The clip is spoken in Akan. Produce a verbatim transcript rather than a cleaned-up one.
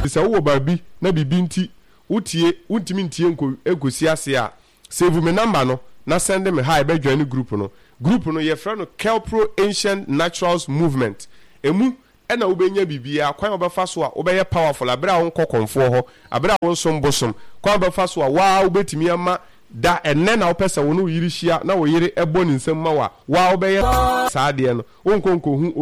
Isa wo babi na bibi nti utie untimi ntie nko egosi ase a save me number no na send me hi be join group no group no ye friend no Kelpro Ancient Naturals Movement emu ena wobenya bibia kwan obefa so a obeye powerful abra won kokonfo ho abra won som bosom kwan obefa so a wa obetimi ama da enne na opese won wo yiri hia na wo yiri ebo ni nsem ma wa wa obeye saade no won konko hu